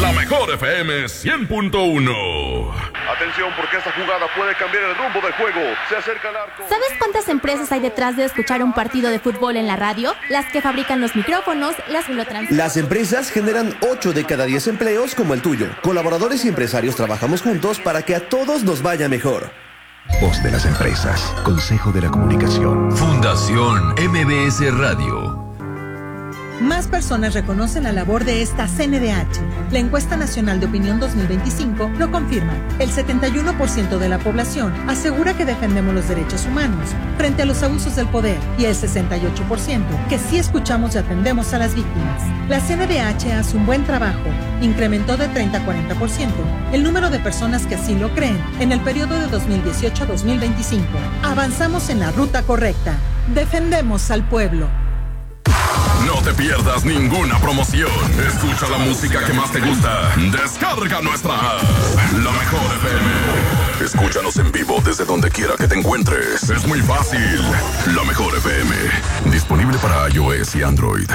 La mejor FM 100.1. Atención, porque esta jugada puede cambiar el rumbo del juego. Se acerca al arco. ¿Sabes cuántas empresas hay detrás de escuchar un partido de fútbol en la radio? Las que fabrican los micrófonos, las que lo transmiten. Las empresas generan 8 de cada 10 empleos como el tuyo. Colaboradores y empresarios trabajamos juntos para que a todos nos vaya mejor. Voz de las empresas. Consejo de la Comunicación. Fundación MBS Radio. Más personas reconocen la labor de esta CNDH. La encuesta nacional de opinión 2025 lo confirma. El 71% de la población asegura que defendemos los derechos humanos frente a los abusos del poder y el 68% que sí escuchamos y atendemos a las víctimas. La CNDH hace un buen trabajo. Incrementó de 30 a 40% el número de personas que así lo creen en el periodo de 2018 a 2025. Avanzamos en la ruta correcta. Defendemos al pueblo. No te pierdas ninguna promoción. Escucha la música que más te gusta. Descarga nuestra app, La Mejor FM. Escúchanos en vivo desde donde quiera que te encuentres. Es muy fácil. La Mejor FM. Disponible para iOS y Android.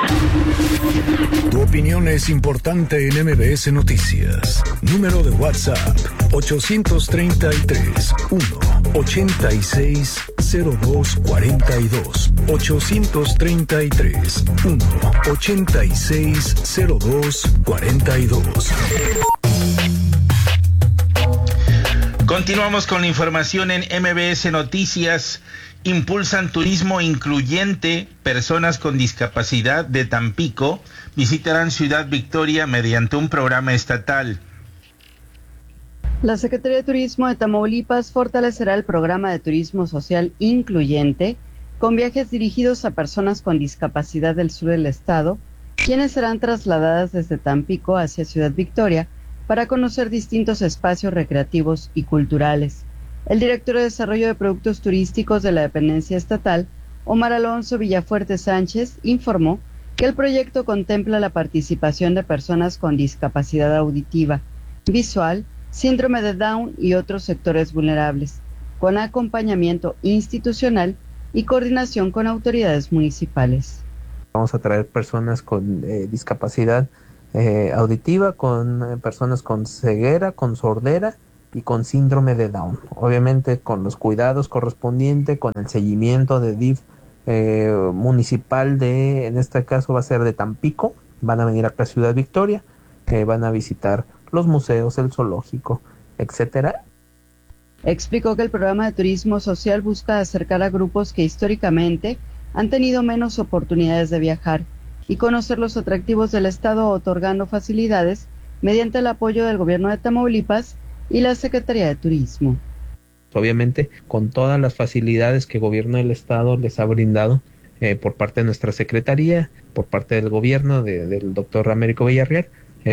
Tu opinión es importante en MBS Noticias. Número de WhatsApp 833 1-86-0242. 833 1-86-0242. Continuamos con la información en MBS Noticias. Impulsan turismo incluyente. Personas con discapacidad de Tampico visitarán Ciudad Victoria mediante un programa estatal. La Secretaría de Turismo de Tamaulipas fortalecerá el programa de turismo social incluyente con viajes dirigidos a personas con discapacidad del sur del estado, quienes serán trasladadas desde Tampico hacia Ciudad Victoria para conocer distintos espacios recreativos y culturales. El director de Desarrollo de Productos Turísticos de la dependencia estatal, Omar Alonso Villafuerte Sánchez, informó que el proyecto contempla la participación de personas con discapacidad auditiva, visual, síndrome de Down y otros sectores vulnerables, con acompañamiento institucional y coordinación con autoridades municipales. Vamos a traer personas con discapacidad auditiva, con personas con ceguera, con sordera y con síndrome de Down. Obviamente con los cuidados correspondientes, con el seguimiento de DIF municipal en este caso va a ser de Tampico. Van a venir acá a Ciudad Victoria, van a visitar los museos, el zoológico, etcétera. Explicó que el programa de turismo social busca acercar a grupos que históricamente han tenido menos oportunidades de viajar y conocer los atractivos del estado, otorgando facilidades mediante el apoyo del gobierno de Tamaulipas y la Secretaría de Turismo. Obviamente con todas las facilidades que el gobierno del estado les ha brindado por parte de nuestra secretaría, por parte del gobierno del doctor Américo Villarreal,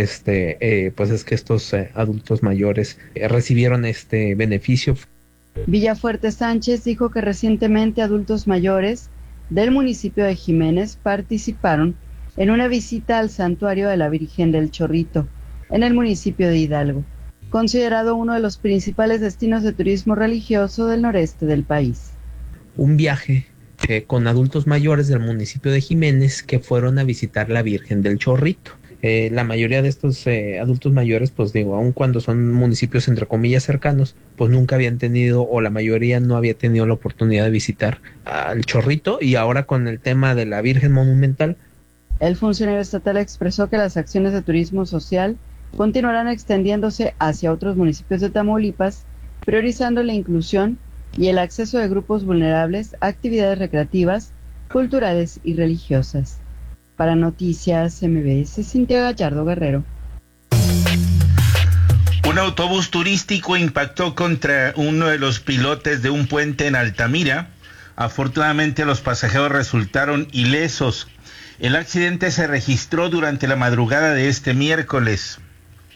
pues es que estos adultos mayores recibieron este beneficio. Villafuerte Sánchez dijo que recientemente adultos mayores del municipio de Jiménez participaron en una visita al santuario de la Virgen del Chorrito, en el municipio de Hidalgo, considerado uno de los principales destinos de turismo religioso del noreste del país. Un viaje con adultos mayores del municipio de Jiménez que fueron a visitar la Virgen del Chorrito. La mayoría de estos adultos mayores, pues digo, aun cuando son municipios entre comillas cercanos, pues nunca habían tenido, o la mayoría no había tenido la oportunidad de visitar al Chorrito, y ahora con el tema de la Virgen Monumental. El funcionario estatal expresó que las acciones de turismo social continuarán extendiéndose hacia otros municipios de Tamaulipas, priorizando la inclusión y el acceso de grupos vulnerables a actividades recreativas, culturales y religiosas. Para Noticias MBS, Cintia Gallardo Guerrero. Un autobús turístico impactó contra uno de los pilotes de un puente en Altamira. Afortunadamente los pasajeros resultaron ilesos. El accidente se registró durante la madrugada de este miércoles.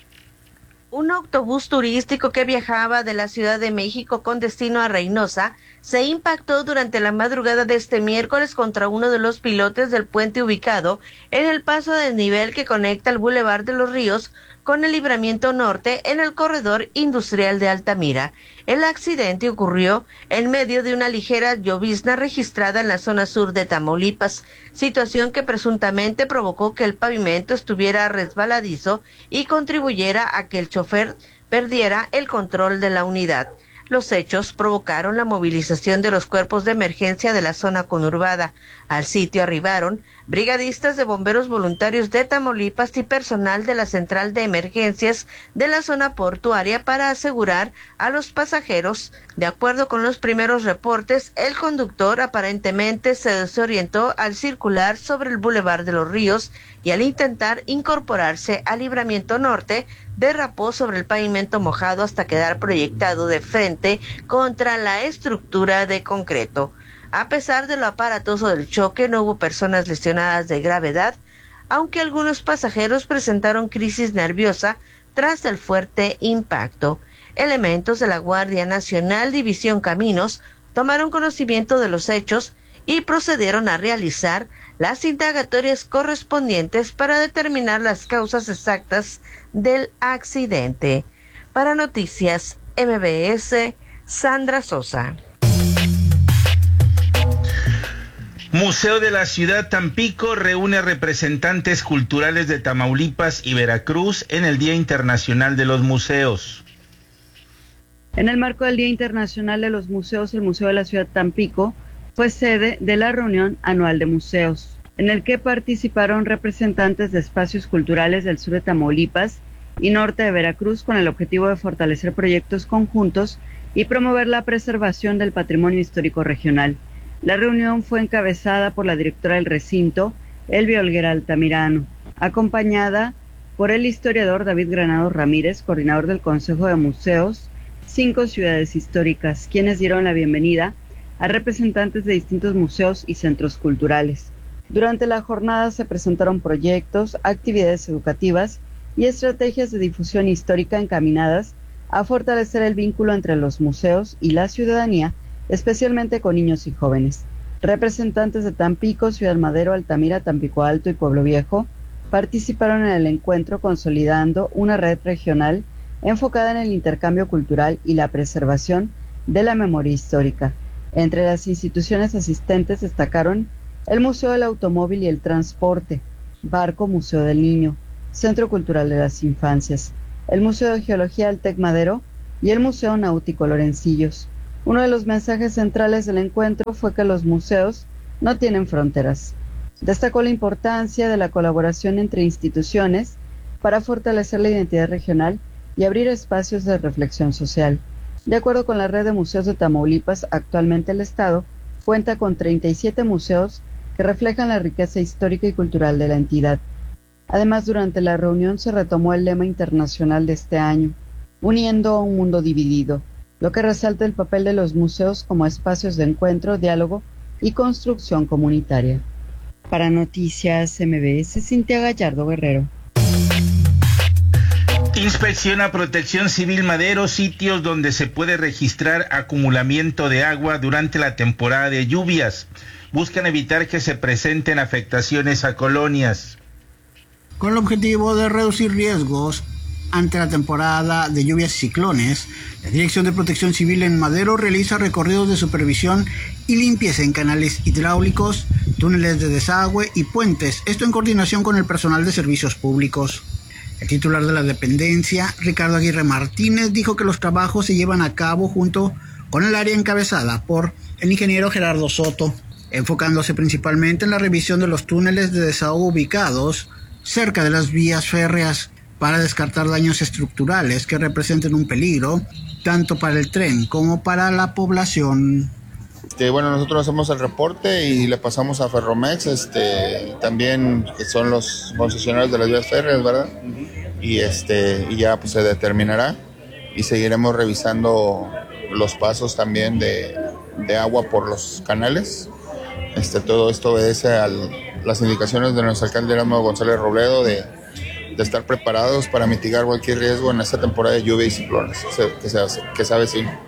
Un autobús turístico que viajaba de la Ciudad de México con destino a Reynosa se impactó durante la madrugada de este miércoles contra uno de los pilotes del puente ubicado en el paso de desnivel que conecta el Boulevard de los Ríos con el Libramiento Norte en el corredor industrial de Altamira. El accidente ocurrió en medio de una ligera llovizna registrada en la zona sur de Tamaulipas, situación que presuntamente provocó que el pavimento estuviera resbaladizo y contribuyera a que el chofer perdiera el control de la unidad. Los hechos provocaron la movilización de los cuerpos de emergencia de la zona conurbada. Al sitio arribaron brigadistas de bomberos voluntarios de Tamaulipas y personal de la central de emergencias de la zona portuaria para asegurar a los pasajeros. De acuerdo con los primeros reportes, el conductor aparentemente se desorientó al circular sobre el Boulevard de los Ríos y al intentar incorporarse al Libramiento Norte, derrapó sobre el pavimento mojado hasta quedar proyectado de frente contra la estructura de concreto. A pesar de lo aparatoso del choque, no hubo personas lesionadas de gravedad, aunque algunos pasajeros presentaron crisis nerviosa tras el fuerte impacto. Elementos de la Guardia Nacional División Caminos tomaron conocimiento de los hechos y procedieron a realizar las indagatorias correspondientes para determinar las causas exactas del accidente. Para Noticias MBS, Sandra Sosa. Museo de la Ciudad Tampico reúne representantes culturales de Tamaulipas y Veracruz en el Día Internacional de los Museos. En el marco del Día Internacional de los Museos, el Museo de la Ciudad Tampico fue sede de la reunión anual de museos, en el que participaron representantes de espacios culturales del sur de Tamaulipas y norte de Veracruz con el objetivo de fortalecer proyectos conjuntos y promover la preservación del patrimonio histórico regional. La reunión fue encabezada por la directora del recinto, Elvia Olguera Altamirano, acompañada por el historiador David Granados Ramírez, coordinador del Consejo de Museos 5 Ciudades Históricas, quienes dieron la bienvenida a representantes de distintos museos y centros culturales. Durante la jornada se presentaron proyectos, actividades educativas y estrategias de difusión histórica encaminadas a fortalecer el vínculo entre los museos y la ciudadanía, especialmente con niños y jóvenes. Representantes de Tampico, Ciudad Madero, Altamira, Tampico Alto y Pueblo Viejo participaron en el encuentro consolidando una red regional enfocada en el intercambio cultural y la preservación de la memoria histórica. Entre las instituciones asistentes destacaron el Museo del Automóvil y el Transporte, Barco Museo del Niño, Centro Cultural de las Infancias, el Museo de Geología del TEC Madero y el Museo Náutico Lorencillos. Uno de los mensajes centrales del encuentro fue que los museos no tienen fronteras. Destacó la importancia de la colaboración entre instituciones para fortalecer la identidad regional y abrir espacios de reflexión social. De acuerdo con la red de museos de Tamaulipas, actualmente el Estado cuenta con 37 museos que reflejan la riqueza histórica y cultural de la entidad. Además, durante la reunión se retomó el lema internacional de este año, uniendo a un mundo dividido, lo que resalta el papel de los museos como espacios de encuentro, diálogo y construcción comunitaria. Para Noticias MBS, Cintia Gallardo Guerrero. Inspecciona Protección Civil Madero sitios donde se puede registrar acumulamiento de agua durante la temporada de lluvias. Buscan evitar que se presenten afectaciones a colonias. Con el objetivo de reducir riesgos ante la temporada de lluvias y ciclones, la Dirección de Protección Civil en Madero realiza recorridos de supervisión y limpieza en canales hidráulicos, túneles de desagüe y puentes, esto en coordinación con el personal de servicios públicos. El titular de la dependencia, Ricardo Aguirre Martínez, dijo que los trabajos se llevan a cabo junto con el área encabezada por el ingeniero Gerardo Soto, enfocándose principalmente en la revisión de los túneles de desahogo ubicados cerca de las vías férreas, para descartar daños estructurales que representen un peligro tanto para el tren como para la población. Bueno, nosotros hacemos el reporte y le pasamos a Ferromex, también que son los concesionarios de las vías férreas, ¿verdad? Y ya pues se determinará y seguiremos revisando los pasos también de agua por los canales. Todo esto obedece a las indicaciones de nuestro alcalde Erasmo González Robledo de estar preparados para mitigar cualquier riesgo en esta temporada de lluvia y ciclones que se avecina.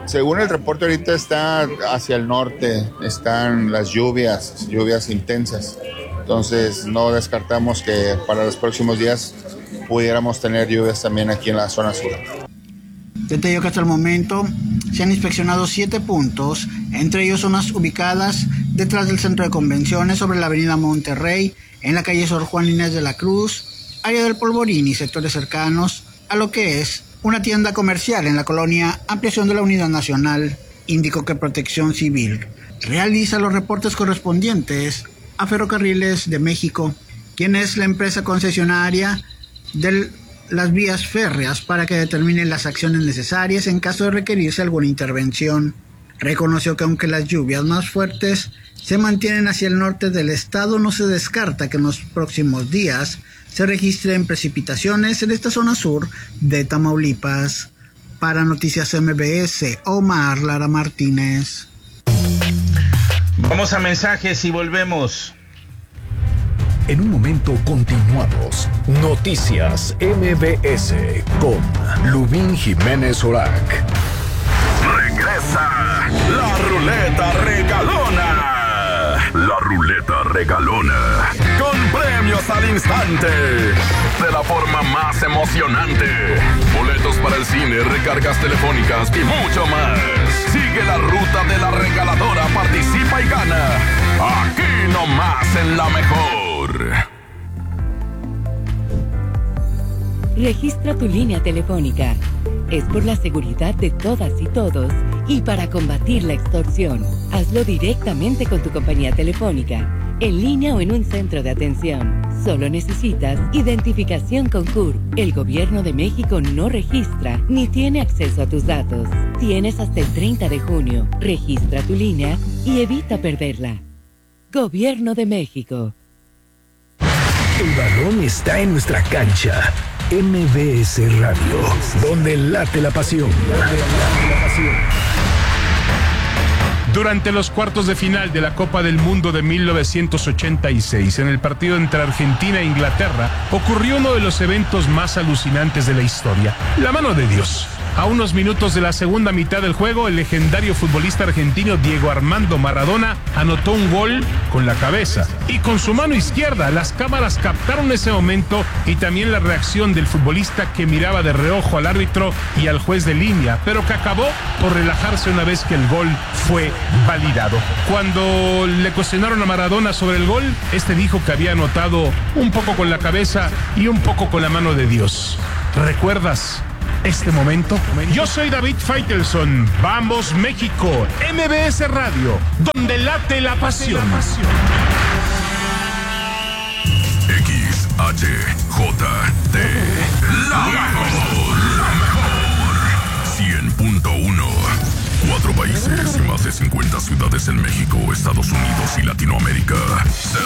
Según el reporte ahorita está hacia el norte, están las lluvias intensas. Entonces no descartamos que para los próximos días pudiéramos tener lluvias también aquí en la zona sur. Detalló que hasta el momento se han inspeccionado 7 puntos, entre ellos zonas ubicadas detrás del centro de convenciones sobre la avenida Monterrey, en la calle Sor Juan Inés de la Cruz, área del Polvorín y sectores cercanos a lo que es una tienda comercial en la colonia Ampliación de la Unidad Nacional. Indicó que Protección Civil realiza los reportes correspondientes a Ferrocarriles de México, quien es la empresa concesionaria de las vías férreas, para que determinen las acciones necesarias en caso de requerirse alguna intervención. Reconoció que aunque las lluvias más fuertes se mantienen hacia el norte del estado, no se descarta que en los próximos días se registren precipitaciones en esta zona sur de Tamaulipas. Para Noticias MBS, Omar Lara Martínez. Vamos a mensajes y volvemos. En un momento continuamos. Noticias MBS con Lubín Jiménez Orac. Regresa la ruleta regalona. La ruleta regalona. Con premios al instante. De la forma más emocionante. Boletos para el cine, recargas telefónicas y mucho más. Sigue la ruta de la regaladora, participa y gana. Aquí nomás en La Mejor. Registra tu línea telefónica. Es por la seguridad de todas y todos y para combatir la extorsión. Hazlo directamente con tu compañía telefónica, en línea o en un centro de atención. Solo necesitas identificación con CURP. El Gobierno de México no registra ni tiene acceso a tus datos. Tienes hasta el 30 de junio. Registra tu línea y evita perderla. Gobierno de México. El balón está en nuestra cancha. MBS Radio, donde late la pasión. Durante los cuartos de final de la Copa del Mundo de 1986, en el partido entre Argentina e Inglaterra, ocurrió uno de los eventos más alucinantes de la historia: la mano de Dios. A unos minutos de la segunda mitad del juego, el legendario futbolista argentino Diego Armando Maradona anotó un gol con la cabeza y con su mano izquierda. Las cámaras captaron ese momento y también la reacción del futbolista, que miraba de reojo al árbitro y al juez de línea, pero que acabó por relajarse una vez que el gol fue validado. Cuando le cuestionaron a Maradona sobre el gol, este dijo que había anotado un poco con la cabeza y un poco con la mano de Dios. ¿Recuerdas este momento? Yo soy David Faitelson. Vamos México, MBS Radio, donde late la pasión. XHJT, la mejor, 100.1. 4 países y más de 50 ciudades en México, Estados Unidos y Latinoamérica. Se